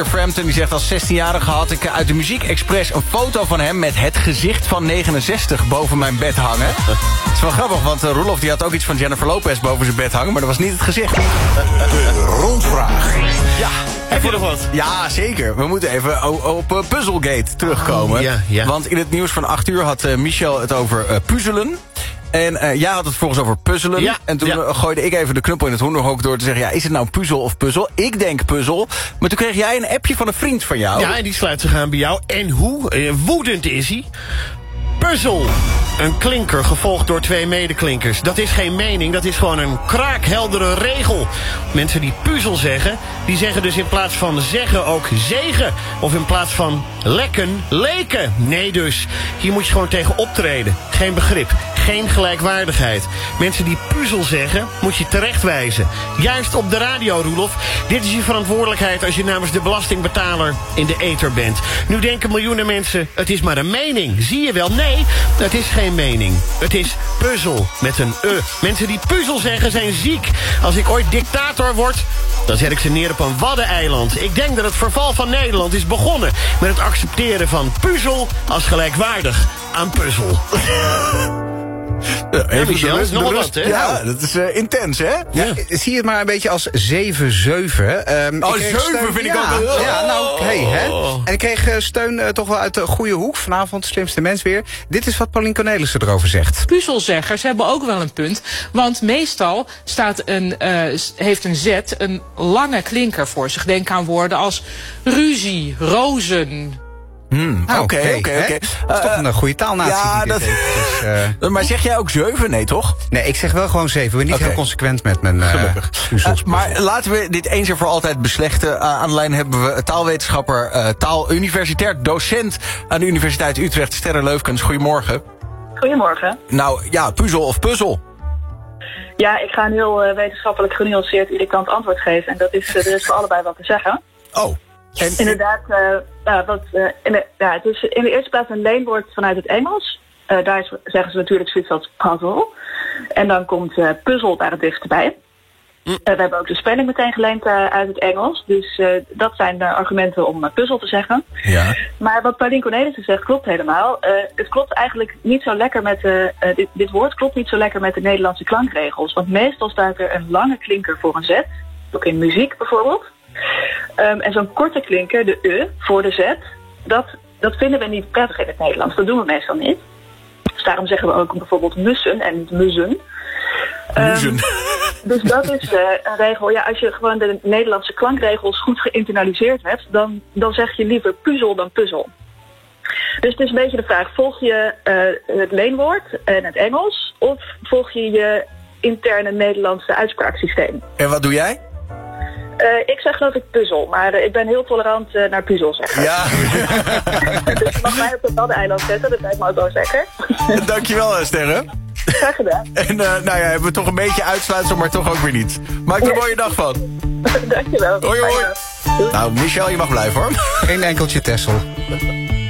Frampton die zegt: als 16-jarige had ik uit de Muziek Express een foto van hem met het gezicht van 69 boven mijn bed hangen. Het is wel grappig, want Roelof die had ook iets van Jennifer Lopez boven zijn bed hangen, maar dat was niet het gezicht. De rondvraag. Ja. Heb je nog wat? Ja, zeker. We moeten even op Puzzlegate terugkomen. Ja. Want in het nieuws van 8 uur had Michel het over puzzelen. En jij had het volgens over puzzelen. Ja, en toen gooide ik even de knuppel in het hoenderhok door te zeggen: ja, is het nou puzzel of puzzel? Ik denk puzzel. Maar toen kreeg jij een appje van een vriend van jou. Ja, en die sluit zich aan bij jou. En hoe? Woedend is hij. Puzzel. Een klinker gevolgd door 2 medeklinkers. Dat is geen mening, dat is gewoon een kraakheldere regel. Mensen die puzzel zeggen, die zeggen dus in plaats van zeggen ook zegen. Of in plaats van lekken, leken. Nee dus, hier moet je gewoon tegen optreden. Geen begrip, geen gelijkwaardigheid. Mensen die puzzel zeggen, moet je terechtwijzen. Juist op de radio, Roelof. Dit is je verantwoordelijkheid als je namens de belastingbetaler in de ether bent. Nu denken miljoenen mensen, het is maar een mening. Zie je wel? Nee, het is geen mening. Het is puzzel met een e. Mensen die puzzel zeggen zijn ziek. Als ik ooit dictator word, dan zet ik ze neer op een waddeneiland. Ik denk dat het verval van Nederland is begonnen met het accepteren van puzzel als gelijkwaardig aan puzzel. Even Michel, de is nog rust. wat, hè? Ja, dat is intens, hè? Ja, zie het maar een beetje als 7-7. 7 vind ik ook wel. Ja, nou, hè? En ik kreeg steun toch wel uit de goede hoek. Vanavond, slimste mens weer. Dit is wat Paulien Cornelissen erover zegt. Puzzelzeggers hebben ook wel een punt. Want meestal heeft een Z een lange klinker voor zich. Denk aan woorden als ruzie, rozen. Oké. Dat is toch een goede taalnatie. Ja, die dit heeft, dus, maar zeg jij ook 7? Nee, toch? nee, ik zeg wel gewoon 7. Ik ben niet heel consequent met mijn puzzels. Maar laten we dit eens en voor altijd beslechten. Aan de lijn hebben we taalwetenschapper, taaluniversitair docent aan de Universiteit Utrecht, Sterre Leufkens. Goedemorgen. Goedemorgen. Nou ja, puzzel of puzzel? Ja, ik ga een heel wetenschappelijk genuanceerd irritant antwoord geven. En dat is, er is voor allebei wat te zeggen. Oh. Inderdaad, het is in de eerste plaats een leenwoord vanuit het Engels. Daar zeggen ze natuurlijk zoiets als puzzle. En dan komt puzzel daar het dichtst bij. We hebben ook de spelling meteen geleend uit het Engels. Dus dat zijn argumenten om puzzel te zeggen. Ja. Maar wat Paulien Cornelissen zegt klopt helemaal. Het klopt eigenlijk niet zo lekker met dit woord klopt niet zo lekker met de Nederlandse klankregels. Want meestal staat er een lange klinker voor een Z. Ook in muziek bijvoorbeeld. En zo'n korte klinker, de e voor de z, dat vinden we niet prettig in het Nederlands. Dat doen we meestal niet. Dus daarom zeggen we ook bijvoorbeeld mussen en niet muzzen. Dus dat is een regel. Ja, als je gewoon de Nederlandse klankregels goed geïnternaliseerd hebt, dan zeg je liever puzzel dan puzzel. Dus het is een beetje de vraag, volg je het leenwoord en het Engels, of volg je je interne Nederlandse uitspraaksysteem? En wat doe jij? Ik zeg geloof ik puzzel, maar ik ben heel tolerant naar puzzel zeggen. Ja. Dus je mag mij op het waddeneiland zetten, dat lijkt me ook wel zeker. Dankjewel, Sterre. Graag gedaan. En hebben we toch een beetje uitsluitsel, maar toch ook weer niet. Maak er een mooie dag van. Dankjewel. Hoi. Nou, Michel, je mag blijven hoor. Geen enkeltje Tessel.